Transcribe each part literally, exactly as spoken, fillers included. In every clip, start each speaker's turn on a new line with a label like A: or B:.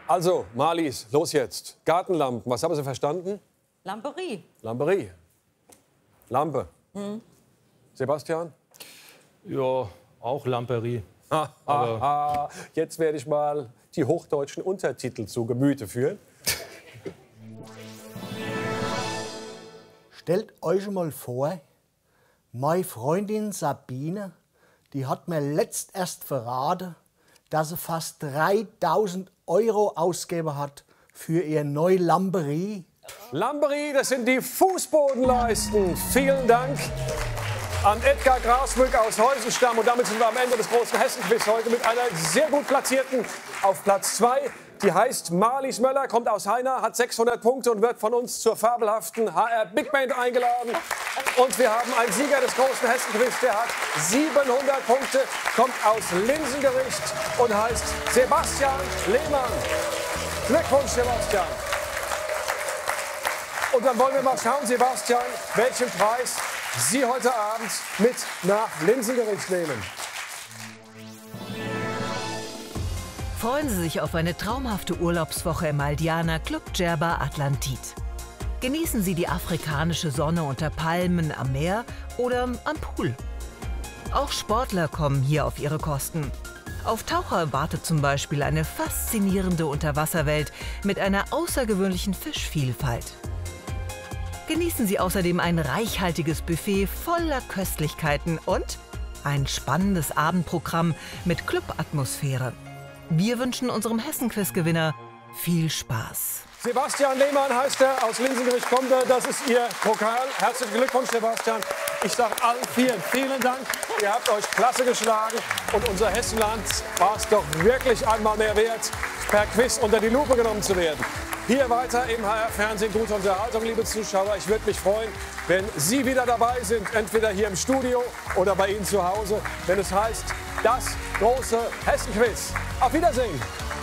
A: Also, Marlies, los jetzt. Gartenlampen, was haben Sie verstanden?
B: Lamperie.
A: Lamperie. Lampe.
B: Hm.
A: Sebastian?
C: Ja, auch Lamperie.
A: Ha, ha, ha. Jetzt werde ich mal die hochdeutschen Untertitel zu Gemüte führen.
D: Stellt euch mal vor, meine Freundin Sabine, die hat mir letzt erst verraten, dass sie fast dreitausend Euro ausgegeben hat für ihr neue Lamperie.
A: Lamperie, das sind die Fußbodenleisten. Vielen Dank an Edgar Grasmück aus Heusenstamm. Und damit sind wir am Ende des großen Hessen-Quiz heute mit einer sehr gut platzierten auf Platz zwei. Die heißt Marlies Möller, kommt aus Heiner, hat sechshundert Punkte und wird von uns zur fabelhaften H R Big Band eingeladen. Und wir haben einen Sieger des großen Hessen-Quiz, der hat siebenhundert Punkte, kommt aus Linsengericht und heißt Sebastian Lehmann. Glückwunsch, Sebastian. Und dann wollen wir mal schauen, Sebastian, welchen Preis Sie heute Abend mit nach Linsengericht nehmen.
E: Freuen Sie sich auf eine traumhafte Urlaubswoche im Maldianer Club Djerba Atlantit. Genießen Sie die afrikanische Sonne unter Palmen am Meer oder am Pool. Auch Sportler kommen hier auf ihre Kosten. Auf Taucher wartet zum Beispiel eine faszinierende Unterwasserwelt mit einer außergewöhnlichen Fischvielfalt. Genießen Sie außerdem ein reichhaltiges Buffet voller Köstlichkeiten und ein spannendes Abendprogramm mit Clubatmosphäre. Wir wünschen unserem Hessen-Quiz-Gewinner viel Spaß.
A: Sebastian Lehmann heißt er, aus Linsengericht kommt er. Das ist Ihr Pokal. Herzlichen Glückwunsch, Sebastian. Ich sage allen vielen vielen Dank. Ihr habt euch klasse geschlagen. Und unser Hessenland war es doch wirklich einmal mehr wert, per Quiz unter die Lupe genommen zu werden. Hier weiter im H R-Fernsehen gute Unterhaltung, liebe Zuschauer. Ich würde mich freuen, wenn Sie wieder dabei sind, entweder hier im Studio oder bei Ihnen zu Hause, wenn es heißt, das große Hessen-Quiz. Auf Wiedersehen.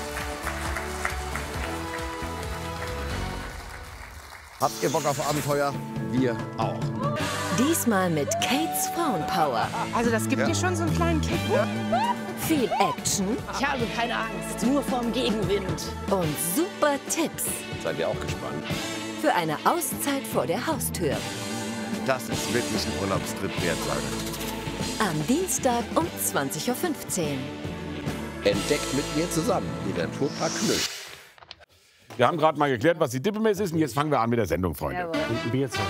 F: Habt ihr Bock auf Abenteuer? Wir auch.
G: Diesmal mit Kates Frauenpower.
H: Also das gibt
F: Ja.
H: dir schon so einen kleinen Kick, ne?
G: Viel Action
H: Ich habe keine Angst, nur vorm Gegenwind.
G: und super Tipps
F: Seid ihr auch gespannt?
G: für eine Auszeit vor der Haustür.
F: Das ist wirklich ein Urlaubstrip wert, Leute.
G: Am Dienstag um zwanzig Uhr fünfzehn.
F: Entdeckt mit mir zusammen den Naturpark Knüll.
I: Wir haben gerade mal geklärt, was die Dippemess ist. Und jetzt fangen wir an mit der Sendung, Freunde.
C: Und wie jetzt?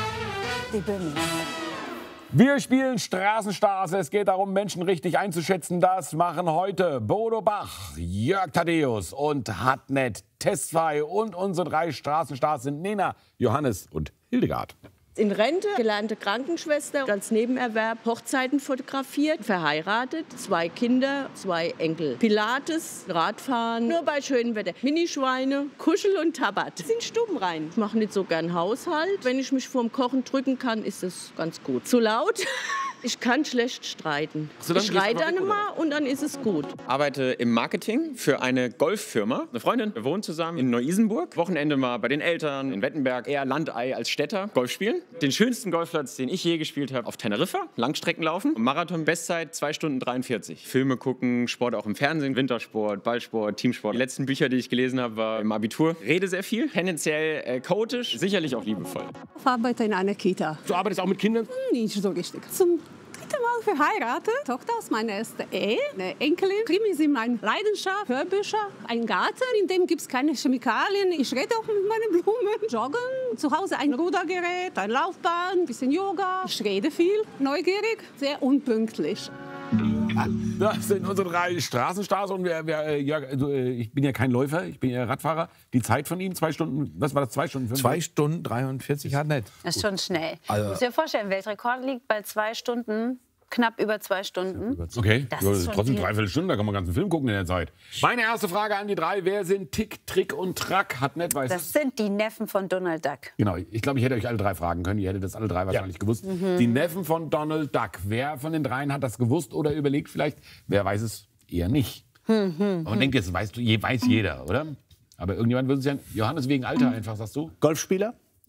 I: Wir spielen Straßenstars. Es geht darum, Menschen richtig einzuschätzen. Das machen heute Bodo Bach, Jörg Thaddeus und Hartnett Tesfaye. Und unsere drei Straßenstars sind Nena, Johannes und Hildegard.
J: In Rente, gelernte Krankenschwester, als Nebenerwerb Hochzeiten fotografiert, verheiratet, zwei Kinder, zwei Enkel. Pilates, Radfahren, nur bei schönem Wetter. Minischweine, Kuschel und Tabat. Sind stubenrein. Ich mache nicht so gern Haushalt. Wenn ich mich vorm Kochen drücken kann, ist das ganz gut. Zu laut? Ich kann schlecht streiten.
K: So, dann
J: ich
K: gehst du
J: schreie
K: mal
J: dann
K: weg, oder?
J: mal und dann ist es gut.
K: Arbeite im Marketing für eine Golffirma. Eine Freundin, wir wohnen zusammen in Neu-Isenburg. Wochenende mal bei den Eltern in Wettenberg. Eher Landei als Städter. Golf spielen. Den schönsten Golfplatz, den ich je gespielt habe, auf Teneriffa. Langstrecken laufen. Marathon, Bestzeit zwei Stunden dreiundvierzig. Filme gucken, Sport auch im Fernsehen. Wintersport, Ballsport, Teamsport. Die letzten Bücher, die ich gelesen habe, war im Abitur. Rede sehr viel. Tendenziell äh, chaotisch, sicherlich auch liebevoll.
H: Ich arbeite in einer Kita.
I: Du arbeitest auch mit Kindern?
H: Nicht so richtig. Zum dritten Mal verheiratet. Tochter aus meiner ersten Ehe. Eine Enkelin. Krimi sind meine Leidenschaft. Hörbücher. Ein Garten, in dem gibt es keine Chemikalien. Ich rede auch mit meinen Blumen. Joggen. Zu Hause ein Rudergerät, ein Laufbahn, ein bisschen Yoga. Ich rede viel. Neugierig. Sehr unpünktlich.
I: Das sind unsere drei Straßenstars. Und wer, wer, äh, Jörg, also, äh, ich bin ja kein Läufer, ich bin ja Radfahrer. Die Zeit von ihm, zwei Stunden, was war das, zwei Stunden? fünf?
L: Zwei Stunden dreiundvierzig hat nicht.
M: Das ist schon schnell.
L: Also-
M: Du musst dir vorstellen, Weltrekord liegt bei zwei Stunden, knapp über zwei Stunden.
I: Okay,
M: Das
I: ja,
M: ist schon
I: trotzdem
M: viel.
I: dreiviertel Stunde, da kann man einen ganzen Film gucken in der Zeit. Meine erste Frage an die drei, wer sind Tick, Trick und Track? Hat nicht, weiß
M: Das sind die Neffen von Donald Duck.
I: Genau, ich glaube, ich hätte euch alle drei fragen können. Ihr hättet das alle drei wahrscheinlich gewusst.
M: Mhm.
I: Die Neffen von Donald Duck. Wer von den dreien hat das gewusst oder überlegt vielleicht? Wer weiß es eher nicht?
M: Mhm.
I: Aber man denkt, jetzt weiß, je- weiß jeder, oder? Aber irgendjemand würde es ja... Johannes, wegen Alter einfach, sagst du?
L: Golfspieler?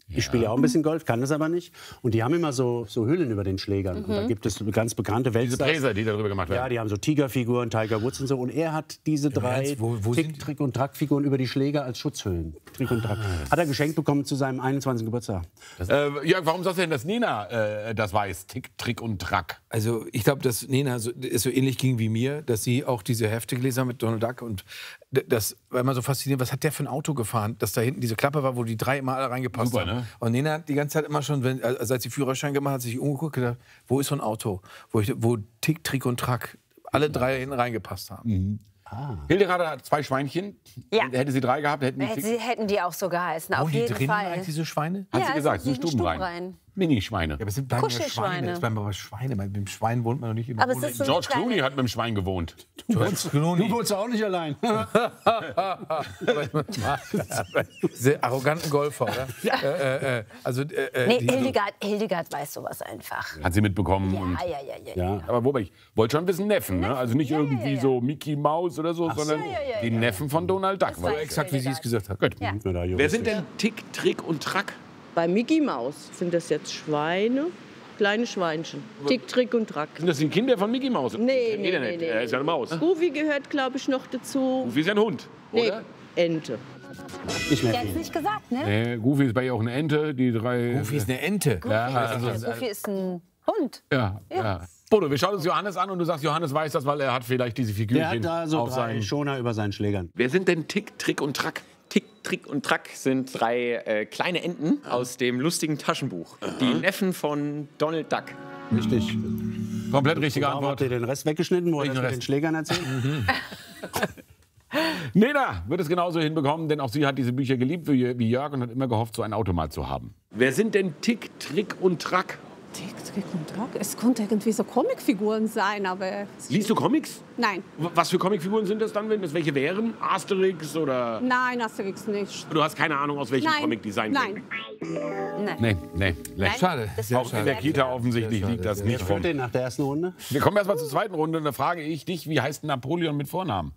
B: Ich spiele ja auch ein bisschen Golf, kann das aber nicht. Und die haben immer so, so Hüllen über den Schlägern.
I: Mhm.
B: Und da gibt es ganz bekannte Weltstars.
I: Diese Präser, die darüber gemacht werden.
B: Ja, die haben so Tigerfiguren, Tiger Woods und so. Und er hat diese drei
L: wo, wo
B: Tick, Trick und Track-Figuren über die Schläger als Schutzhüllen. Trick und Track. Hat er geschenkt bekommen zu seinem einundzwanzigsten Geburtstag.
I: Äh, Jörg, warum sagst du denn, dass Nena äh, das weiß? Tick, Trick und Track.
L: Also ich glaube, dass Nena so, ist so ähnlich ging wie mir, dass sie auch diese Hefte gelesen hat mit Donald Duck. Und das war immer so faszinierend, was hat der für ein Auto gefahren, dass da hinten diese Klappe war, wo die drei immer alle reingepasst
I: Super,
L: haben.
I: ne?
L: Und Nena hat die ganze Zeit immer schon, wenn, also als sie Führerschein gemacht hat, sich umgeguckt, gedacht, wo ist so ein Auto, wo, ich, wo Tick, Trick und Track alle drei hinten reingepasst haben.
I: Mhm. Ah. Hildegard hat zwei Schweinchen.
M: Ja.
I: Hätte sie drei gehabt, hätten die,
M: Hätten sie, hätten die auch so geheißen, auf
L: Wohnen die
M: jeden
L: drinnen
M: Fall.
L: eigentlich, diese Schweine?
I: Hat
M: Ja,
I: sie gesagt,
M: es
I: sind
M: sind
I: Stubenrein.
M: Stubenrein.
I: Minischweine.
L: Ja, aber es sind bleiben ja Schweine.
M: Kuschelschweine.
L: Es bleiben aber Schweine. Mit dem Schwein wohnt man noch nicht in
M: Aber es
L: Wohnung.
M: ist so
I: George
M: kleine-
I: Clooney hat mit dem Schwein gewohnt.
L: George Clooney.
B: Du wohnst auch nicht allein.
L: Sehr arroganten Golfer, oder? Äh, äh, also, äh, äh,
M: Nee,
L: die-
M: Hildegard, Hildegard weiß sowas einfach.
I: Hat sie mitbekommen.
M: Ja,
I: und
M: ja, ja, ja.
I: Ja, aber wobei, ich wollte schon wissen Neffen, ne? Also nicht irgendwie so Mickey Maus oder so, sondern
M: ja, ja,
I: die
M: ja.
I: Neffen von Donald Duck.
M: weiß
L: exakt, wie sie es gesagt hat.
I: Gut.
M: Ja.
I: Wer sind denn Tick, Trick und Track?
J: Bei Mickey Maus sind das jetzt Schweine, kleine Schweinchen. Tick, Trick und Track.
I: Sind das die Kinder von Mickey Maus?
J: Nee,
I: Kennt
J: nee,
I: ihr
J: nee,
I: nicht.
J: nee.
I: Er ist ja eine Maus.
J: Goofy gehört, glaube ich, noch dazu.
I: Goofy ist ein Hund,
J: Nee,
I: oder?
J: Ente.
B: Nicht mehr
M: Der hat
B: viel.
M: es nicht gesagt, ne?
I: Nee, Goofy ist bei ihr auch eine Ente. Die drei.
L: Goofy ist eine Ente.
I: Ja,
M: Also,
I: also,
M: Goofy ist ein Hund.
I: ja, ja. Bodo, wir schauen uns Johannes an und du sagst, Johannes weiß das, weil er hat vielleicht diese
B: Der
I: Figürchen
B: hat da so
I: auf
B: drei
I: seinen...
B: Schoner über seinen Schlägern.
K: Wer sind denn Tick, Trick und Track? Tick, Trick und Track sind drei äh, kleine Enten aus dem lustigen Taschenbuch. Die Neffen von Donald Duck.
B: Richtig.
I: Komplett richtige
B: Warum habt
I: Antwort.
B: ihr den Rest weggeschnitten, wo er
I: Welchen
B: das mit
I: Rest?
B: den Schlägern erzählt?
I: Nena wird es genauso hinbekommen, denn auch sie hat diese Bücher geliebt wie wie Jörg und hat immer gehofft, so ein Auto mal zu haben. Wer sind denn Tick, Trick und Track?
H: Tick, Trick und Track. Es konnte irgendwie so Comicfiguren sein, aber...
I: Liest du Comics?
H: Nein,
I: W- Was für Comicfiguren sind das dann, wenn das welche wären? Asterix oder...
H: nein, Asterix nicht.
I: Du hast keine Ahnung, aus welchem
H: Nein,
I: Comic die sein
H: nein.
M: Nein.
I: Nee, nee, nee.
L: Schade.
M: Das
L: Sehr
I: Auch in
L: schade.
I: der Kita offensichtlich
L: Sehr
I: liegt das
L: schade.
I: nicht
B: Wer
I: vom...
B: führt den nach der ersten Runde?
I: Wir kommen erst mal zur zweiten Runde und da frage ich dich, wie heißt Napoleon mit Vornamen?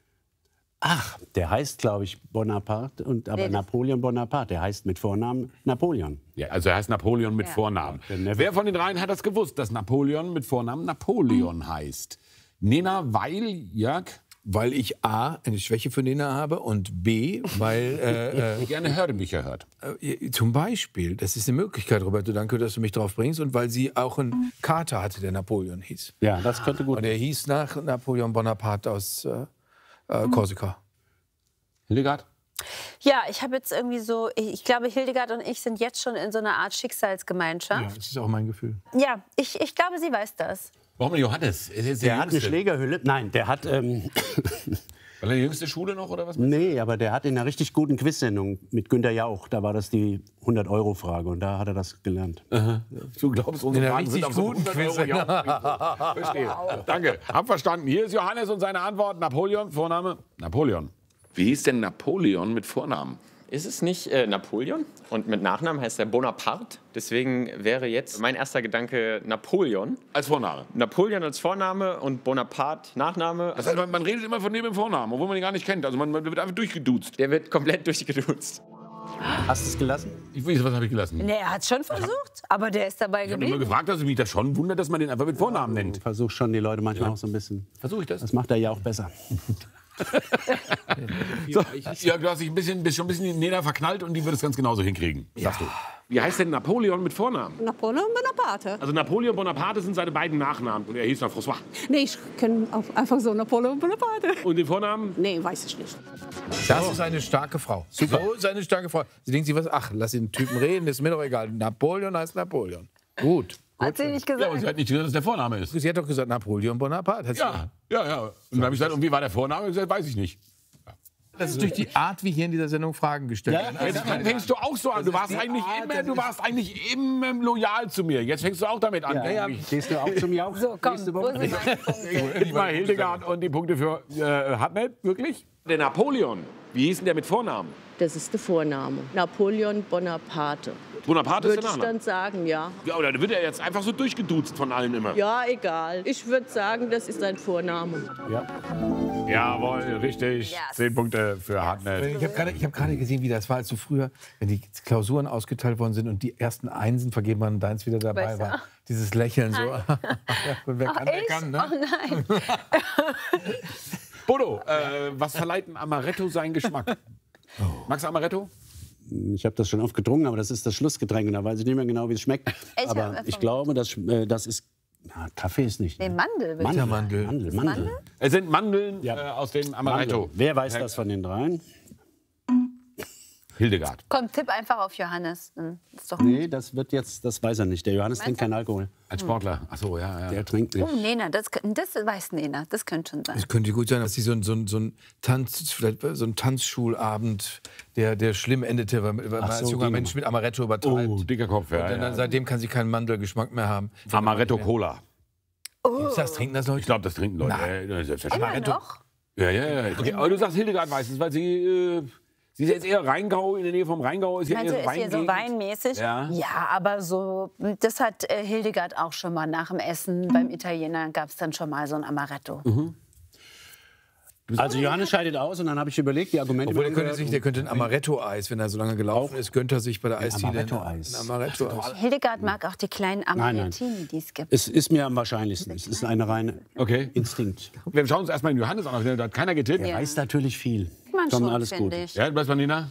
B: Ach, der heißt, glaube ich, Bonaparte, und, aber
M: Nee, das-
B: Napoleon Bonaparte. Der heißt mit Vornamen Napoleon.
I: Ja, also er heißt Napoleon mit
M: Ja.
I: Vornamen.
B: Der Neffe.
I: Wer von den dreien hat das gewusst, dass Napoleon mit Vornamen Napoleon heißt? Nena, weil, Jörg,
L: Weil ich A, eine Schwäche für Nena habe und B, weil... Äh, äh,
I: gerne Hörbücher hört.
L: Äh, Zum Beispiel, das ist eine Möglichkeit, Roberto, danke, dass du mich drauf bringst. Und weil sie auch einen Kater hatte, der Napoleon hieß.
B: Ja, das könnte gut.
L: Und er hieß nach Napoleon Bonaparte aus äh, äh, Korsika.
I: Hildegard?
M: Ja, ich habe jetzt irgendwie so, ich, ich glaube, Hildegard und ich sind jetzt schon in so einer Art
L: Ja,
M: Schicksalsgemeinschaft.
L: das ist auch mein Gefühl.
M: Ja, ich, ich glaube, sie weiß das.
I: Warum denn Johannes? Er ist jetzt
B: Der hat eine
I: Jüngste.
B: Schlägerhülle. Nein, der hat. Ähm,
I: Weil er die jüngste Schule noch oder was?
B: nee, aber der hat in einer richtig guten Quizsendung mit Günter Jauch, da war das die hundert-Euro-Frage und da hat er das gelernt.
I: Du glaubst,
L: In
I: unsere
L: einer
I: Fragen sind
L: richtig
I: auf so
L: guten
I: hundert Euro
L: Quiz.
I: ja. Verstehe. Danke. Hab verstanden. Hier ist Johannes und seine Antwort. Napoleon, Vorname? Napoleon.
F: Wie hieß denn Napoleon mit Vornamen?
K: Ist es nicht äh, Napoleon? Und mit Nachnamen heißt er Bonaparte. Deswegen wäre jetzt mein erster Gedanke Napoleon.
I: Als Vorname.
K: Napoleon als Vorname und Bonaparte Nachname.
I: Das heißt, man, man redet immer von dem im Vornamen, obwohl man ihn gar nicht kennt. Also man, man wird einfach durchgeduzt.
K: Der wird komplett durchgeduzt.
B: Hast du es gelassen?
I: Ich weiß, was habe ich gelassen?
M: Nee, er hat es schon versucht, aber der ist dabei
I: Ich habe nur
M: geblieben.
I: gefragt, dass mich das schon wundert, dass man den einfach mit Vornamen nennt.
B: Versuch schon die Leute manchmal auch so ein bisschen.
I: Versuche ich das?
B: Das macht er ja auch besser.
I: So, ja, du hast dich ein bisschen, bist schon ein bisschen in Nena verknallt und die wird es ganz genauso hinkriegen, sagst du. Wie heißt denn Napoleon mit Vornamen?
H: Napoleon Bonaparte.
I: Also Napoleon Bonaparte sind seine beiden Nachnamen. Und er hieß dann François.
H: Nee, ich kenne auch einfach so Napoleon Bonaparte.
I: Und den Vornamen?
H: Nee, weiß ich nicht.
L: Das ist eine starke Frau. So ist eine starke Frau. Sie denkt sich was, ach, lass den Typen reden, ist mir doch egal. Napoleon heißt Napoleon. Gut.
M: Hat sie nicht
I: Ja, aber
M: gesagt.
I: sie hat nicht gesagt, dass der Vorname ist.
L: Sie hat doch gesagt Napoleon Bonaparte. Hat sie
I: Ja, ja, ja. Und dann habe ich gesagt, und wie war der Vorname? Ich gesagt, weiß ich nicht.
L: Das ist durch die Art, wie hier in dieser Sendung Fragen gestellt werden.
I: Jetzt fängst du auch so an. Du warst eigentlich immer, du warst eigentlich immer loyal zu mir. Jetzt fängst du auch damit an.
B: Ja, ja. Gehst du auch zum Jauch?
M: So, komm,
B: Nächste
M: wo
B: Woche?
M: sind meine Punkte?
I: Gib mal Hildegard und die Punkte für äh, Hartnett, wirklich? Der Napoleon, wie hieß denn der mit Vornamen?
J: Das ist der Vorname. Napoleon Bonaparte.
I: Bonaparte ist
J: Würde
I: der
J: ich
I: Nachname.
J: dann sagen, ja.
I: Ja, oder wird er jetzt einfach so durchgeduzt von allen immer?
J: Ja, egal. Ich würde sagen, das ist sein Vorname.
B: Ja.
I: Jawohl, richtig.
M: Yes.
I: Zehn Punkte für Hartnett.
L: Ich habe gerade ich hab gerade gesehen, wie das war, als du früher, wenn die Klausuren ausgeteilt worden sind und die ersten Einsen vergeben waren und deins wieder dabei
M: Weißt du?
L: war. Dieses Lächeln so. Ja, wer kann, der
M: ich?
L: kann, ne?
M: Oh nein.
I: Bodo, äh, was verleiht ein Amaretto seinen Geschmack? Magst du Amaretto?
B: Ich habe das schon oft getrunken, aber das ist das Schlussgetränk und da weiß ich nicht mehr genau, wie es schmeckt.
M: Ich hab
B: aber
M: einfach-
B: ich glaube, das, äh, das ist... Na, Kaffee ist nicht.
M: Nee,
B: Ne?
M: Mandel.
B: Mandel.
L: Ja, Mandel.
B: Mandel, Mandel.
I: Es sind Mandeln
B: Ja.
I: äh, aus dem Amaretto.
B: Mandel. Wer weiß das von den dreien?
I: Hildegard.
M: Komm, tipp einfach auf Johannes. Dann ist doch
B: Nee, das wird jetzt, das weiß er nicht. Der Johannes trinkt keinen Alkohol.
I: Als Sportler. Ach so, ja, ja.
B: Der trinkt nicht.
M: Oh, Nena, das, das weiß Nena. Das könnte schon sein.
L: Es könnte gut sein, dass sie so ein, so ein, so ein Tanz, vielleicht so ein Tanzschulabend, der, der schlimm endete, weil, weil man
B: Ach
L: als
B: so,
L: junger
B: die
L: Mensch mit Amaretto übertreibt.
I: Oh, dicker Kopf, ja.
L: Und dann,
I: ja.
L: dann, seitdem kann sie keinen Mandelgeschmack mehr haben.
I: Amaretto Cola.
L: Gibt's das, trinken das Leute?
I: Ich glaube, das trinken Leute.
L: Nein.
I: Ja, selbstverständlich.
M: Immer noch?
I: Ja, ja, ja. Okay, aber du sagst Hildegard weiß es, weil sie, äh, sie ist jetzt eher Rheingau, in der Nähe vom Rheingau. Ist ja
M: Meinst du,
I: eher
M: ist hier so
I: Weingegend.
M: weinmäßig?
I: Ja.
M: ja, aber so, das hat äh, Hildegard auch schon mal nach dem Essen beim Italiener, gab es dann schon mal so ein Amaretto.
I: Mhm.
B: Also Johannes scheidet aus und dann habe ich überlegt, die Argumente...
L: Obwohl, der
B: mir
L: könnte,
B: angehört.
L: sich, der könnte ein Amaretto-Eis, wenn er so lange gelaufen ist, gönnt er sich bei der Eisdiele ein
B: Amaretto-Eis.
L: ein Amaretto-Eis.
M: Hildegard mag auch die kleinen
B: Nein, nein.
M: Amarettini, die es gibt.
B: Es ist mir am wahrscheinlichsten. Es ist eine reine
I: Okay.
B: Instinkt.
I: Wir schauen uns erstmal den Johannes an. Da hat keiner getippt.
B: Er
M: Ja.
B: weiß natürlich viel.
M: Man
B: Tom,
M: schon,
B: alles gut.
M: finde ich.
I: Ja, du bleibst bei Nina?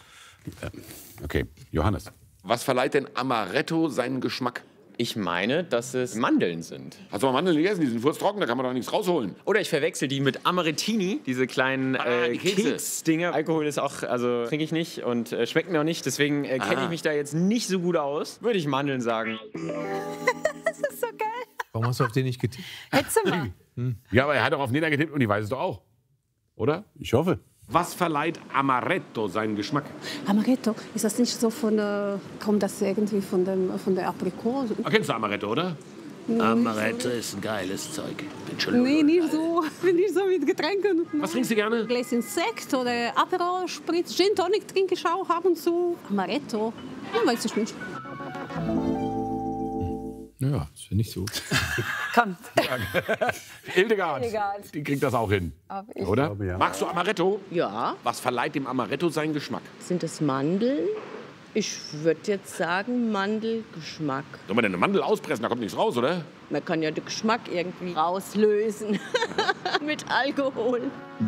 I: Okay, Johannes.
N: Was verleiht denn Amaretto seinen Geschmack?
K: Ich meine, dass es Mandeln sind.
N: Hast du mal Mandeln gegessen? Die sind furztrocken, da kann man doch nichts rausholen.
K: Oder ich verwechsel die mit Amarettini, diese kleinen
N: Ah,
K: äh,
N: die Kekse.
K: Keksdinger. Alkohol ist auch, also trinke ich nicht und äh, schmeckt mir auch nicht. Deswegen äh, kenne
N: Ah.
K: ich mich da jetzt nicht so gut aus. Würde ich Mandeln sagen.
M: Das ist so geil.
L: Warum hast du auf den nicht getippt?
M: Hättest du mal.
I: Ja, aber er hat doch auf Nina getippt und die weiß es doch auch. Oder?
B: Ich hoffe.
N: Was verleiht Amaretto seinen Geschmack?
H: Amaretto, ist das nicht so von der, kommt das irgendwie von, dem, von der Aprikose?
N: Kennst du Amaretto, oder?
O: Amaretto ist ein geiles Zeug. Entschuldigung.
H: Nee, nicht so, nicht so mit Getränken.
N: Was trinkst du gerne?
H: Gläschen Sekt oder Aperol Spritz, Gin Tonic trinke ich auch ab und zu. Amaretto, ja, weiß ich nicht.
L: Ja, ist ja nicht so.
M: Komm.
I: Hildegard,
M: Hildegard.
I: die kriegt das auch hin.
M: Hab ich.
I: Oder?
B: glaube, ja.
N: Magst du Amaretto?
J: Ja,
N: Was verleiht dem Amaretto seinen Geschmack?
J: sind es Mandeln? Ich würde jetzt sagen Mandelgeschmack.
N: Soll man denn eine Mandel auspressen? Da kommt nichts raus, oder?
J: Man kann ja den Geschmack irgendwie rauslösen mit Alkohol.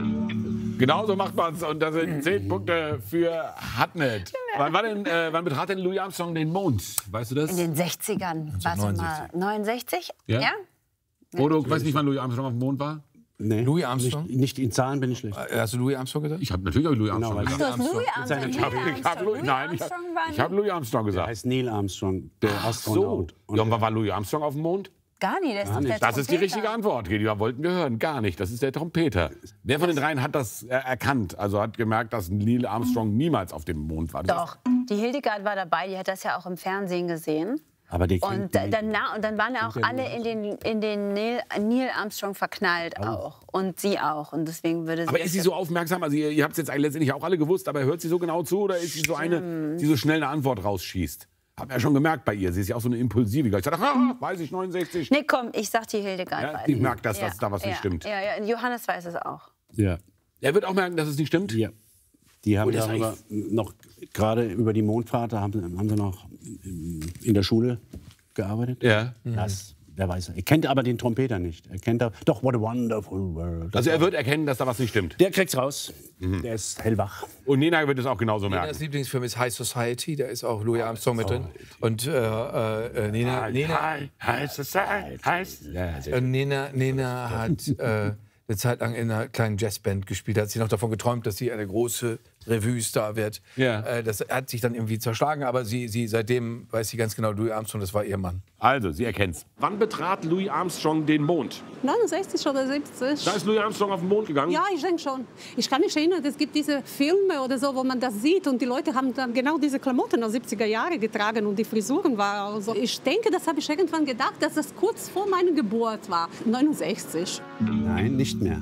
I: Genau so macht man es. Und das sind zehn Punkte für Hartnett. Wann, war denn, äh, wann betrat denn Louis Armstrong den Mond? Weißt du das?
M: In den sechzigern. Warte mal. neunundsechzig?
I: Ja?
M: Ja?
I: Bodo, ich weiß nicht, wann Louis Armstrong auf dem Mond war?
B: Nee.
L: Louis Armstrong?
B: Nicht, nicht in Zahlen bin ich schlecht.
L: Äh, Hast du Louis Armstrong gesagt?
I: Ich habe natürlich auch Louis Armstrong
B: weil-
I: gesagt.
M: Du hast Louis Armstrong.
I: Ich habe
M: Neil
I: hab
M: Armstrong.
I: Louis, nein, ich
M: Armstrong
I: habe
M: war
I: hab Louis Armstrong
B: Der
I: gesagt.
B: heißt Neil Armstrong, der
I: Ach
B: Astronaut.
I: so.
B: Und
I: Ja, aber war Louis Armstrong auf dem Mond?
M: Gar nicht, das ist doch der
I: Das ist die
M: Trompeter.
I: richtige Antwort. Die wollten wir hören. Gar nicht. Das ist der Trompeter. Wer von den dreien hat das äh, erkannt? Also hat gemerkt, dass Neil Armstrong niemals auf dem Mond war. Das
M: Doch, die Hildegard war dabei, die hat das ja auch im Fernsehen gesehen.
B: aber die
M: Und, da- dann, na- und dann waren ja auch
B: ja
M: alle in den, in den Neil, Neil Armstrong verknallt auch. Und sie auch. Und deswegen würde sie.
I: Aber
M: das
I: ist sie
M: jetzt-
I: so aufmerksam? Also ihr, ihr habt es jetzt letztendlich auch alle gewusst, aber hört sie so genau zu oder ist sie so eine, die so schnell eine Antwort rausschießt? Hab ja schon gemerkt bei ihr. Sie ist ja auch so eine Impulsive. Ich dachte, ah, weiß ich, neunundsechzig.
M: Nee, komm, ich sag die Hildegard.
I: Ja,
M: weiß
I: die
M: es.
I: merkt das,
M: Ja,
I: dass da was
M: ja,
I: nicht stimmt.
M: Ja, ja, Johannes weiß es auch.
B: Ja.
I: Er wird auch merken, dass es nicht stimmt?
B: Ja. Die haben
I: Oh, das ist
B: darüber noch, gerade über die Mondfahrt, da haben, haben sie noch in der Schule gearbeitet.
I: Ja.
B: Das, wer weiß. Er kennt aber den Trompeter nicht. Er kennt da, doch, what a wonderful world.
I: Also er wird erkennen, dass da was nicht stimmt.
B: Der kriegt's raus. Der ist hellwach.
I: Und Nina wird es auch genauso merken.
L: Ninas Lieblingsfilm ist High Society, da ist auch Louis Armstrong mit drin. Und äh, äh, Nina, Nina,
I: High Society. Ja, sehr
L: äh,
I: schön.
L: Nina, Nina hat äh, eine Zeit lang in einer kleinen Jazzband gespielt. Da hat sie noch davon geträumt, dass sie eine große Revue-Star wird.
I: Ja.
L: Äh, das hat sich dann irgendwie zerschlagen, aber sie, sie, seitdem weiß sie ganz genau, Louis Armstrong, das war ihr Mann.
I: Also, sie erkennt's.
N: Wann betrat Louis Armstrong den Mond?
H: neunundsechzig oder siebzig.
N: Da ist Louis Armstrong auf den Mond gegangen?
H: Ja, ich denke schon. Ich kann mich erinnern, es gibt diese Filme oder so, wo man das sieht und die Leute haben dann genau diese Klamotten aus siebziger Jahre getragen und die Frisuren waren so. Ich denke, das habe ich irgendwann gedacht, dass das kurz vor meiner Geburt war, neunundsechzig.
B: Nein, nicht mehr.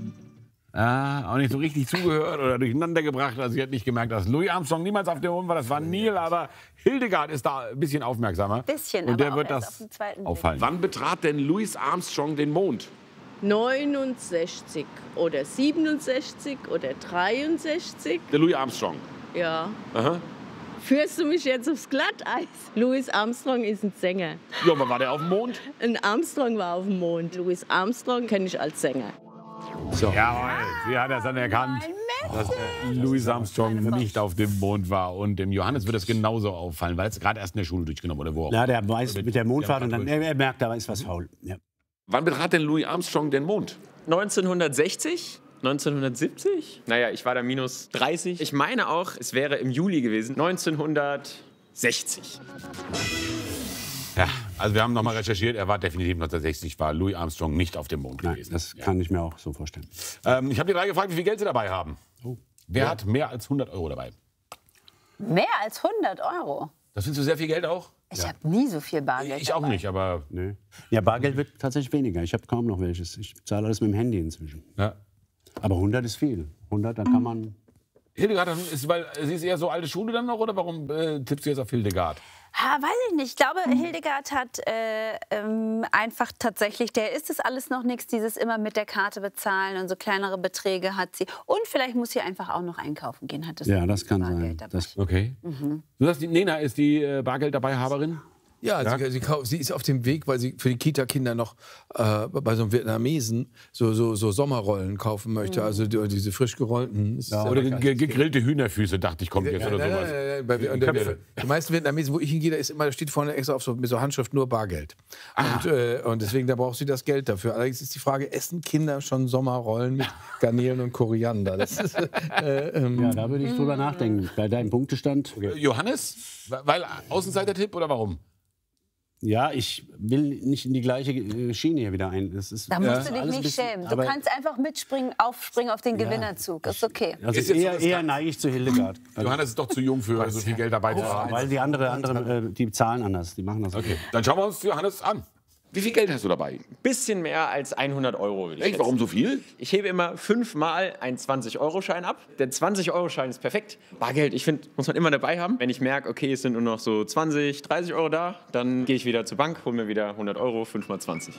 I: Ah, auch nicht so richtig zugehört oder durcheinander gebracht. Also sie hat nicht gemerkt, dass Louis Armstrong niemals auf dem Mond war. Das war Neil, aber Hildegard ist da ein bisschen aufmerksamer.
M: Bisschen,
I: Und
M: aber
I: der
M: auch
I: wird
M: erst auf
I: das
M: den zweiten Blick.
I: auffallen.
N: Wann betrat denn Louis Armstrong den Mond?
J: neunundsechzig oder siebenundsechzig oder dreiundsechzig.
N: Der Louis Armstrong.
J: Ja.
N: Aha.
J: Führst du mich jetzt aufs Glatteis? Louis Armstrong ist ein Sänger.
N: Ja, aber war der auf dem Mond?
J: Ein Armstrong war auf dem Mond. Louis Armstrong kenne ich als Sänger.
I: So. Jawohl, sie hat das dann erkannt, dass äh, Louis Armstrong nicht auf dem Mond war. Und dem Johannes wird das genauso auffallen, weil es gerade erst in der Schule durchgenommen oder wo auch.
B: Ja, der weiß mit der Mondfahrt und dann er, er merkt, da ist was faul. Ja.
N: Wann betrat denn Louis Armstrong den Mond?
K: neunzehnhundertsechzig? neunzehnhundertsiebzig? Naja, ich war da minus dreißig. Ich meine auch, es wäre im Juli gewesen. neunzehnhundertsechzig.
I: Ja, also wir haben noch mal recherchiert, er war definitiv neunzehnhundertsechzig, war Louis Armstrong nicht auf dem Mond gewesen.
B: Nein, das kann ich mir auch so vorstellen.
I: Ähm, ich habe die drei gefragt, wie viel Geld sie dabei haben.
B: Oh.
I: Wer
B: Ja.
I: hat mehr als hundert Euro dabei?
M: Mehr als hundert Euro?
I: Das findest du sehr viel Geld auch?
M: Ich habe nie so viel Bargeld
I: Ich auch
M: dabei.
I: nicht, aber...
B: Nee. Ja, Bargeld wird tatsächlich weniger. Ich habe kaum noch welches. Ich zahle alles mit dem Handy inzwischen.
I: Ja.
B: Aber hundert ist viel. hundert, da kann man...
I: Hildegard, ist, weil sie ist eher so alte Schule dann noch, oder warum äh, tippst du jetzt auf Hildegard?
M: Ha, weiß ich nicht. Ich glaube, Hildegard hat äh, ähm, einfach tatsächlich, der ist es alles noch nichts, dieses immer mit der Karte bezahlen und so kleinere Beträge hat sie. Und vielleicht muss sie einfach auch noch einkaufen gehen. Hat das
B: Ja, das kann sein.
M: Bargeld dabei.
B: Das,
I: Okay.
M: Mhm.
I: Du sagst, die Nena ist die äh, Bargeld-Dabeihaberin?
L: Ja, Sie, sie, kau- sie ist auf dem Weg, weil sie für die Kita-Kinder noch äh, bei so einem Vietnamesen so, so, so Sommerrollen kaufen möchte.
M: Mhm.
L: Also die, diese frisch gerollten. Das ist
I: Ja,
L: sehr
I: oder
L: lecker.
I: ge gegrillte Hühnerfüße, dachte ich, kommt jetzt
L: Ja,
I: oder
L: nein,
I: sowas.
L: nein, nein, nein, bei, und der, die meisten Vietnamesen, wo ich hingehe, da ist immer, da steht vorne extra auf so, mit so Handschrift nur Bargeld. Und, äh, und deswegen, da braucht sie das Geld dafür. Allerdings ist die Frage, essen Kinder schon Sommerrollen mit Garnelen und Koriander? Das ist, äh, ähm,
B: ja, da würde ich drüber nachdenken. Bei deinem Punktestand.
I: Äh, Johannes? Weil Außenseiter-Tipp oder warum?
B: Ja, ich will nicht in die gleiche äh, Schiene hier wieder ein. Das ist,
M: Da musst
B: ja,
M: du dich
B: alles ein
M: nicht
B: bisschen-
M: schämen. Du
B: aber-
M: kannst einfach mitspringen, aufspringen auf den Gewinnerzug. Ist okay.
B: Also
I: Ist jetzt
B: eher,
I: so das
B: eher
I: Ganze-
B: neige ich zu Hildegard. Also,
I: Johannes ist doch zu jung für so viel Geld dabei zu haben.
B: weil die andere, andere äh, die zahlen anders. Die machen das.
I: Okay, dann schauen wir uns Johannes an.
N: Wie viel Geld hast du dabei?
K: Bisschen mehr als hundert Euro, will ich
N: Echt? Warum so viel?
K: Ich hebe immer fünfmal einen zwanzig-Euro-Schein ab. Der zwanzig-Euro-Schein ist perfekt. Bargeld, ich finde, muss man immer dabei haben. Wenn ich merke, okay, es sind nur noch so zwanzig, dreißig Euro da, dann gehe ich wieder zur Bank, hole mir wieder hundert Euro, fünf mal zwanzig.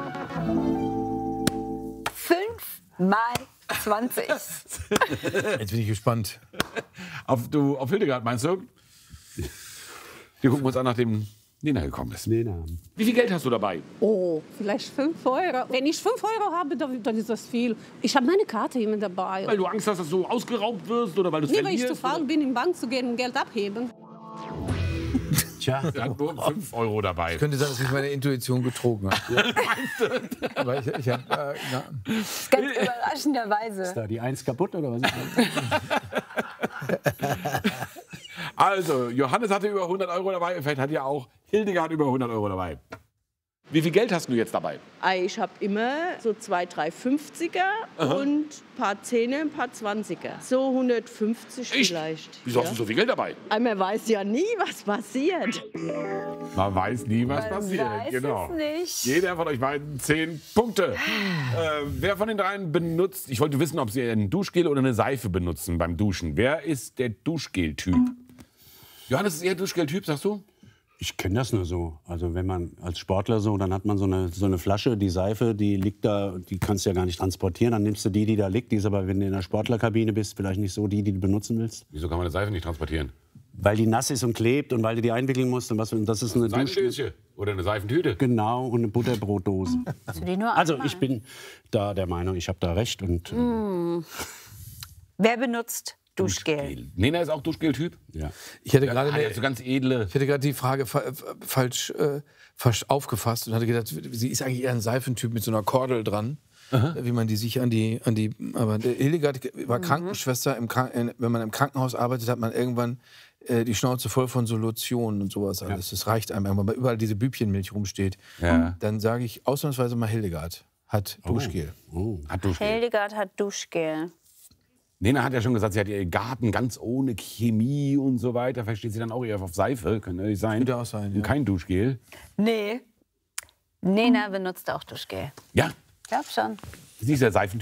M: Fünf mal zwanzig.
L: Jetzt bin ich gespannt.
I: Auf, du, auf Hildegard meinst du? Wir gucken uns an, nachdem Nena gekommen ist.
B: Nena.
N: Wie viel Geld hast du dabei?
H: Oh, vielleicht fünf Euro. Wenn ich fünf Euro habe, dann, dann ist das viel. Ich habe meine Karte immer dabei.
N: Weil du Angst hast, dass du ausgeraubt wirst oder weil du es
H: Nee, weil ich zu
N: verlierst?
H: faul bin, in die Bank zu gehen und Geld abheben.
B: Tja,
I: Er hat nur fünf Euro dabei.
L: Es könnte sein, dass mich meine Intuition betrogen hat. Aber ich, ich habe... Äh, na,
M: Ganz überraschenderweise.
B: ist da die Eins kaputt oder was?
I: Also, Johannes hatte über hundert Euro dabei. Vielleicht hat ja auch Hildegard über hundert Euro dabei.
N: Wie viel Geld hast du jetzt dabei?
J: Ich habe immer so zwei, drei fünfziger
N: Aha.
J: und ein paar Zehner, ein paar Zwanziger. So hundertfünfzig
N: Echt?
J: vielleicht.
N: Wieso hast du so viel Geld dabei?
J: Aber man weiß ja nie, was passiert.
I: Man weiß nie, was
M: Man
I: passiert.
M: weiß
I: genau.
M: es nicht.
I: Jeder von euch beiden zehn Punkte. äh, wer von den dreien benutzt, ich wollte wissen, ob sie ein Duschgel oder eine Seife benutzen beim Duschen. Wer ist der Duschgel-Typ? Johannes ist eher Duschgel-Typ, sagst du?
B: Ich kenne das nur so. Also wenn man als Sportler so, dann hat man so eine, so eine Flasche, die Seife, die liegt da, die kannst du ja gar nicht transportieren. Dann nimmst du die, die da liegt. Die ist aber, wenn du in der Sportlerkabine bist, vielleicht nicht so die, die du benutzen willst.
I: Wieso kann man eine Seife nicht transportieren?
B: Weil die nass ist und klebt und weil du die einwickeln musst. Und, was, und das ist eine Dusche.
I: Seifendösche oder eine Seifentüte.
B: Genau, und eine Butterbrotdose.
M: Hast du die nur
B: Also
M: einmal?
B: ich bin da der Meinung, ich habe da recht. Und, äh,
M: Hm. Wer benutzt Duschgel?
I: Nena ist auch Duschgel-Typ?
B: Ja.
L: ich hatte gerade
I: Ah,
L: eine-
I: ja, so ganz edle.
L: Ich hatte gerade die Frage fa falsch, äh, falsch aufgefasst und hatte gedacht, sie ist eigentlich eher ein Seifentyp mit so einer Kordel dran, wie man die sich an die, an die, aber der Hildegard war Krankenschwester, im Krank in, wenn man im Krankenhaus arbeitet, hat man irgendwann äh, die Schnauze voll von so Lotionen und sowas alles. Das reicht einem irgendwann, weil überall diese Bübchenmilch rumsteht.
I: Ja.
L: Dann sage ich ausnahmsweise mal Hildegard hat Duschgel.
B: Oh.
I: Hat Duschgel.
M: Hildegard hat Duschgel.
I: Nena hat ja schon gesagt, sie hat ihren Garten ganz ohne Chemie und so weiter. Vielleicht steht sie dann auch eher auf Seife, kann ehrlich sein.
L: Könnte auch sein,
I: Und
L: ja.
I: kein Duschgel.
M: Nee. Nena benutzt auch Duschgel.
I: Ja,
M: Ich glaub schon.
I: sie ist der Seifentyp.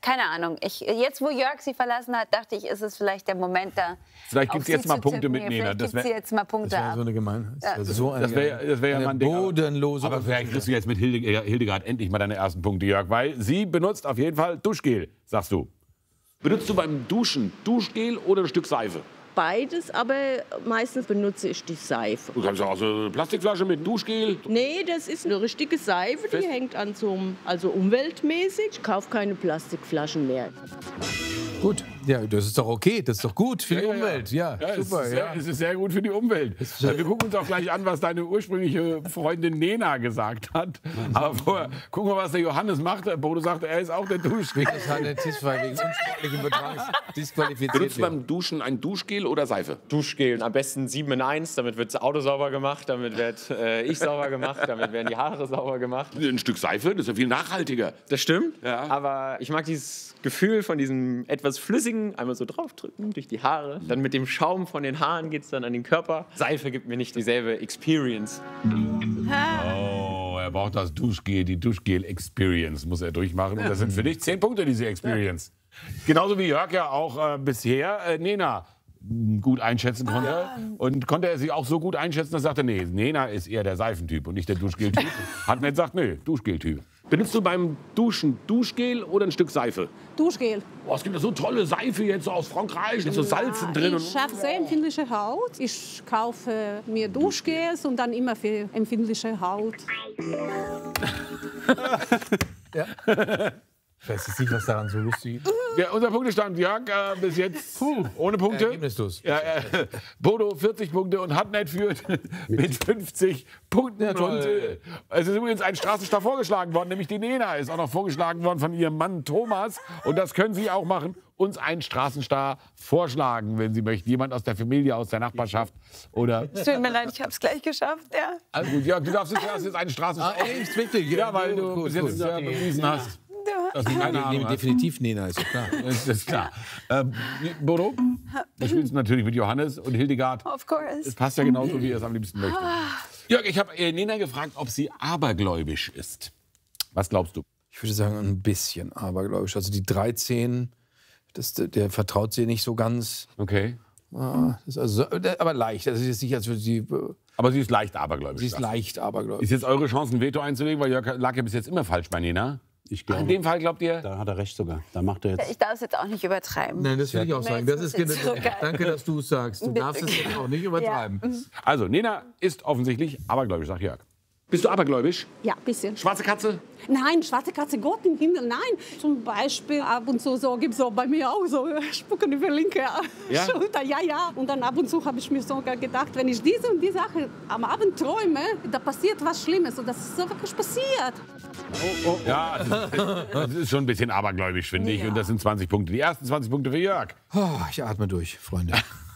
M: keine Ahnung. Ich, jetzt, wo Jörg sie verlassen hat, dachte ich, ist es vielleicht der Moment da.
I: Vielleicht gibt es jetzt mal Punkte
M: tippen.
I: mit Nena.
M: Vielleicht
I: Das
M: gibt es jetzt mal Punkte
L: Das wäre
M: ab.
L: so eine Gemeinheit.
M: Ja.
L: Das, so eine,
I: das wäre das wär ja
L: eine
I: mal ein Ding.
L: bodenlose.
I: Aber vielleicht kriegst du jetzt mit Hilde, Hildegard endlich mal deine ersten Punkte, Jörg. Weil sie benutzt auf jeden Fall Duschgel, sagst du.
N: Benutzt du beim Duschen Duschgel oder ein Stück Seife?
J: Beides, aber meistens benutze ich die Seife.
N: Du kannst ja auch so eine Plastikflasche mit Duschgel.
J: Nee, das ist eine richtige Seife, die
N: Fest?
J: hängt an so einem, also umweltmäßig. Ich kaufe keine Plastikflaschen mehr.
L: Gut, ja, das ist doch okay, das ist doch gut für die Umwelt. Ja,
I: Ja, es,
L: super.
I: ist
L: Ja.
I: sehr, es ist sehr gut für die Umwelt. Ja, wir gucken uns auch gleich an, was deine ursprüngliche Freundin Nena gesagt hat. Aber vorher gucken wir, was der Johannes macht. Bodo sagt, er ist auch der Duschgel.
L: Das hat der Tisfall wegen unsportlichem Betrags disqualifiziert.
N: Benutzt du
L: werden.
N: beim Duschen ein Duschgel oder Seife?
K: Duschgel, am besten sieben in eins, damit wird das Auto sauber gemacht, damit wird äh, ich sauber gemacht, damit werden die Haare sauber gemacht.
N: Ein Stück Seife, das ist ja viel nachhaltiger.
K: Das stimmt,
N: Ja.
K: aber ich mag dieses Gefühl von diesem etwas Flüssigen, einmal so draufdrücken durch die Haare. Dann mit dem Schaum von den Haaren geht es dann an den Körper. Seife gibt mir nicht dieselbe Experience.
I: Oh, er braucht das Duschgel, die Duschgel-Experience muss er durchmachen. Und das sind für dich zehn Punkte, diese Experience. Genauso wie Jörg ja auch äh, bisher äh, Nena gut einschätzen konnte. Und konnte er sie auch so gut einschätzen, dass er sagte, nee, Nena ist eher der Seifentyp und nicht der Duschgel-Typ. Hat mir gesagt, nee, Duschgel-Typ.
N: Benutzt du beim Duschen Duschgel oder ein Stück Seife?
H: Duschgel.
N: Oh, es gibt ja so tolle Seife jetzt so aus Frankreich, da ist so Salzen drin.
H: Ich habe sehr empfindliche Haut. Ich kaufe mir Duschgels und dann immer für empfindliche Haut.
L: Ja. Ich weiß jetzt nicht, was daran so lustig ist.
I: Ja, unser Punktestand, Jörg, äh, bis jetzt Puh, ohne Punkte.
L: Ergebnislos.
I: Ja, äh, Bodo vierzig Punkte und Hatnet führt mit fünfzig Punkten.
L: Ja,
I: und, äh, es ist übrigens ein Straßenstar vorgeschlagen worden, nämlich die Nena ist auch noch vorgeschlagen worden von ihrem Mann Thomas. Und das können Sie auch machen, uns einen Straßenstar vorschlagen, wenn Sie möchten. Jemand aus der Familie, aus der Nachbarschaft oder...
M: Es tut mir leid, ich habe es gleich geschafft. Ja.
I: Also gut, Jörg, du darfst jetzt erst jetzt einen Straßenstar...
L: Ah, echt? Wirklich?
I: Ja, weil du
L: Gut,
I: bis jetzt
L: gut.
I: ja bewiesen hast. Dass du keine
L: Nee,
I: Ahnung hast.
L: definitiv Nena, ist doch klar.
I: Das ist klar. Ähm, Bodo, du spielst natürlich mit Johannes und Hildegard.
M: Of course.
I: Es passt ja genauso, wie ihr es am liebsten möchtet. Jörg, ich habe äh, Nena gefragt, ob sie abergläubisch ist. Was glaubst du?
L: Ich würde sagen, ein bisschen abergläubisch. Also die dreizehn, das, der vertraut sie nicht so ganz.
I: Okay.
L: Ah, das ist also, aber leicht. Das ist jetzt nicht, als würde sie.
I: Aber sie ist leicht abergläubisch.
L: Sie ist leicht abergläubisch.
I: Ist jetzt eure Chance, ein Veto einzulegen? Weil Jörg lag ja bis jetzt immer falsch bei Nena.
B: Ich glaube,
I: In dem Fall glaubt ihr?
B: da hat er recht sogar. Da macht er jetzt.
M: Ich darf es jetzt auch nicht übertreiben.
L: Nein, das will ich auch sagen. Das ist
M: jetzt
L: genau,
M: so geil.
L: danke, dass du es sagst. Du
M: Bitte.
L: darfst es jetzt auch nicht übertreiben.
M: Ja.
I: Also, Nena ist offensichtlich abergläubisch, sagt Jörg.
N: Bist du abergläubisch?
H: Ja, ein bisschen.
N: Schwarze Katze?
H: Nein, schwarze Katze, Gott im Himmel, nein. Zum Beispiel ab und zu so, gibt es so bei mir auch so Spucken über linke
N: Ja?
H: Schulter. Ja, ja. Und dann ab und zu habe ich mir sogar gedacht, wenn ich diese und die Sache am Abend träume, da passiert was Schlimmes. Und das ist so wirklich passiert.
I: Ja, das ist, das ist schon ein bisschen abergläubisch, finde ich. Und das sind zwanzig Punkte. Die ersten zwanzig Punkte für Jörg.
L: Oh, ich atme durch, Freunde.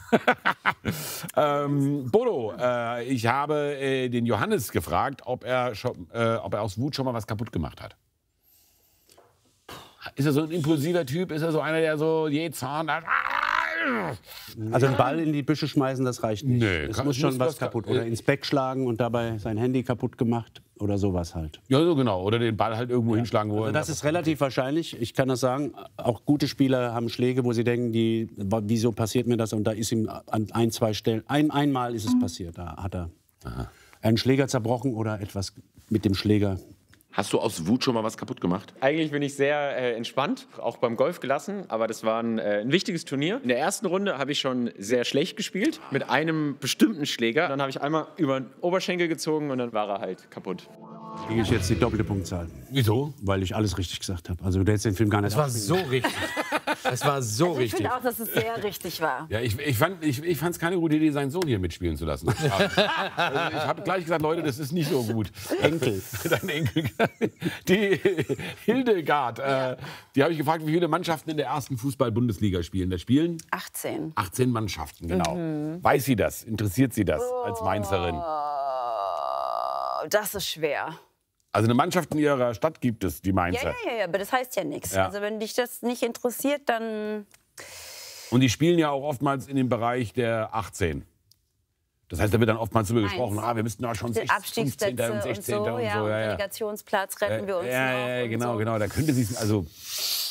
I: ähm, Bodo, äh, ich habe äh, den Johannes gefragt, ob er, schon, äh, ob er aus Wut schon mal was kaputt gemacht hat. Ist er so ein impulsiver Typ? Ist er so einer, der so je Zahn...
B: Also einen Ball in die Büsche schmeißen, das reicht nicht.
I: Nee,
B: es
I: kann-
B: muss
I: muss
B: schon was
I: was-
B: kaputt. Oder ins Bett schlagen und dabei sein Handy kaputt gemacht. Oder sowas halt.
I: Ja, so genau. Oder den Ball halt irgendwo hinschlagen, wo
B: Also
I: er...
B: das ist relativ wahrscheinlich. Ich kann das sagen. Auch gute Spieler haben Schläge, wo sie denken, die, wieso passiert mir das? Und da ist ihm an ein, zwei Stellen, ein, einmal ist es passiert. Da hat er einen Schläger zerbrochen oder etwas mit dem Schläger.
N: Hast du aus Wut schon mal was kaputt gemacht?
K: Eigentlich bin ich sehr äh, entspannt, auch beim Golf gelassen, aber das war ein, äh, ein wichtiges Turnier. In der ersten Runde habe ich schon sehr schlecht gespielt, mit einem bestimmten Schläger. Dann habe ich einmal über den Oberschenkel gezogen und dann war er halt kaputt.
B: Kriege ich jetzt die doppelte Punktzahl.
I: Wieso?
B: Weil ich alles richtig gesagt habe. Also du hättest den Film gar nicht
L: Das war
B: abspielen.
L: so richtig. Es war so
M: Also ich
L: richtig.
M: finde auch, dass es sehr richtig war.
I: Ja, ich, ich fand es ich, ich fand's keine gute Idee, seinen Sohn hier mitspielen zu lassen. Also ich habe gleich gesagt, Leute, das ist nicht so gut.
B: Enkel.
I: Dein Enkel. Die Hildegard, äh, die habe ich gefragt, wie viele Mannschaften in der ersten Fußball-Bundesliga spielen. Da spielen
M: achtzehn.
I: achtzehn Mannschaften, genau.
M: Mhm.
I: Weiß sie das? Interessiert sie das als Mainzerin?
M: Oh, das ist schwer.
I: Also eine Mannschaft in ihrer Stadt gibt es, die
M: Ja,
I: Mainzer.
M: ja, ja, ja, aber das heißt ja nichts.
I: Ja.
M: Also wenn dich das nicht interessiert, dann...
I: Und die spielen ja auch oftmals in dem Bereich der achtzehn. Das heißt, da wird dann oftmals darüber gesprochen, ah, wir müssten ja schon
M: Die
I: fünfzehnter und
M: Abstiegsplätze und
I: sechzehnter
M: so,
I: und
M: ja,
I: so.
M: und
I: Ja, ja.
M: Relegationsplatz retten wir uns
I: ja,
M: noch.
I: ja,
M: und
I: genau,
M: so.
I: genau. Da könnte sie also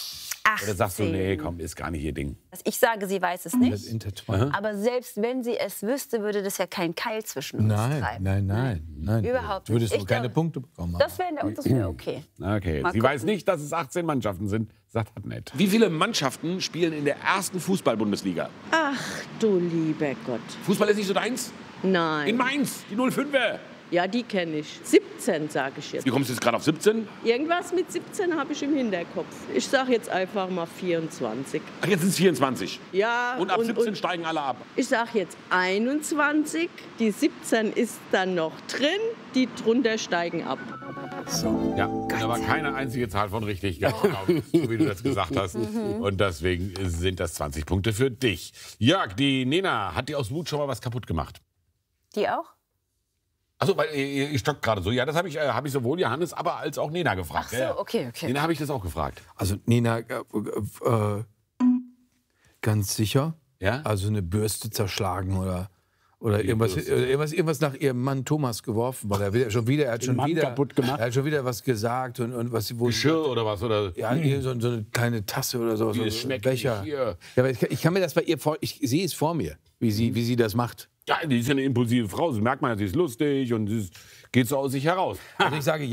M: achtzehn.
I: Oder sagst du, nee, komm, ist gar nicht ihr Ding?
M: Ich sage, sie weiß es nicht.
L: Aha.
M: Aber selbst wenn sie es wüsste, würde das ja keinen Keil zwischen uns
L: Nein,
M: treiben.
L: nein, nein, nein.
M: Überhaupt
L: Du würdest
M: nicht.
L: auch
M: Ich
L: keine
M: glaub,
L: Punkte bekommen.
M: Das wäre das wär okay.
I: Okay,
M: Mal
I: sie
M: gucken.
I: weiß nicht, dass es achtzehn Mannschaften sind, sagt Hatnet.
N: Wie viele Mannschaften spielen in der ersten Fußball-Bundesliga?
J: Ach du lieber Gott.
N: Fußball ist nicht so deins?
J: Nein.
N: In Mainz, die null fünfer.
J: Ja, die kenne ich. siebzehn sage ich jetzt.
N: Wie kommst du jetzt gerade auf siebzehn?
J: Irgendwas mit siebzehn habe ich im Hinterkopf. Ich sage jetzt einfach mal vierundzwanzig.
N: Ach, jetzt sind es vierundzwanzig.
J: Ja,
N: Und ab
J: und,
N: siebzehn
J: und
N: steigen alle ab.
J: ich sage jetzt einundzwanzig. Die siebzehn ist dann noch drin. Die drunter steigen ab.
I: So. Ja, und da war keine einzige Zahl von richtig, ganz genau, so wie du das gesagt hast. Und deswegen sind das zwanzig Punkte für dich. Jörg, die Nena, hat die aus Wut schon mal was kaputt gemacht?
M: Die auch?
I: Achso, weil ihr, ihr stockt gerade so. Ja, das habe ich, äh, hab ich sowohl Johannes, aber als auch Nena gefragt.
M: Ach so,
I: Ja, ja.
M: okay, okay.
I: Nena habe ich das auch gefragt.
L: Also Nina, äh, äh, ganz sicher.
I: Ja?
L: Also eine Bürste zerschlagen oder, oder irgendwas, oder irgendwas, irgendwas nach ihrem Mann Thomas geworfen, weil er wieder, schon wieder, er hat
B: Den
L: schon
B: Mann
L: wieder,
B: kaputt gemacht.
L: er hat schon wieder was gesagt und, und was, wo
I: Geschirr oder was? Oder?
L: Ja, hier so, so eine kleine Tasse oder so, so
I: Wie
L: ein
I: es schmeckt
L: Becher.
I: nicht hier.
L: Ja, aber ich, ich kann mir das bei ihr vor, ich sehe es vor mir, wie sie, wie sie das macht.
I: Ja, die ist ja eine impulsive Frau. Das merkt man ja, sie ist lustig und sie ist, geht so aus sich heraus.
L: Also ich sage